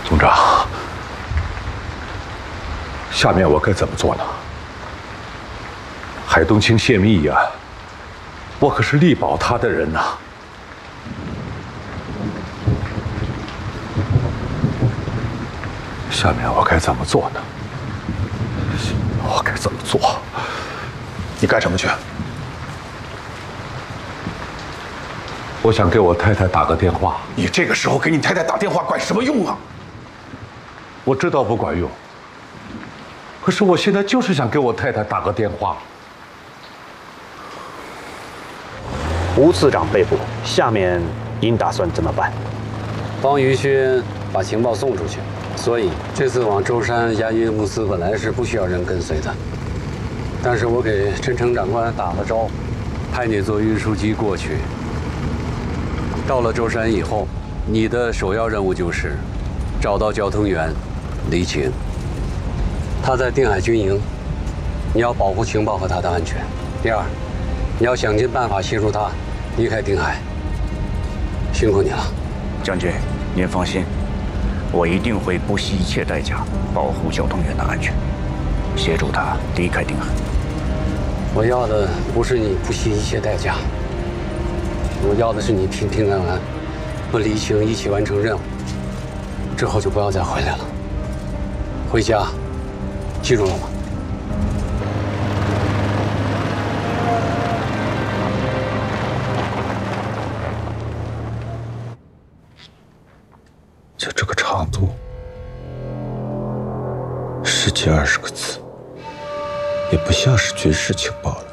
总长，下面我该怎么做呢？海东青泄密呀，我可是力保他的人呐。下面我该怎么做呢？我该怎么做？ 你干什么去？ 我想给我太太打个电话。 你这个时候给你太太打电话管什么用啊？ 我知道不管用，可是我现在就是想给我太太打个电话。 吴次长被捕，下面您打算怎么办？ 帮于勋把情报送出去，所以这次往舟山押运物资本来是不需要人跟随的。但是我给陈诚长官打了招，派你坐运输机过去。到了舟山以后，你的首要任务就是找到交通员黎晴。他在定海军营，你要保护情报和他的安全。第二，你要想尽办法协助他离开定海。辛苦你了， 将军，您放心，我一定会不惜一切代价保护交通员的安全，协助他离开定海。 我要的不是你不惜一切代价，我要的是你平平安安和黎晴一起完成任务，之后就不要再回来了。回家，记住了吗？ 就这个长度，10几20个字，也不像是军事情报了。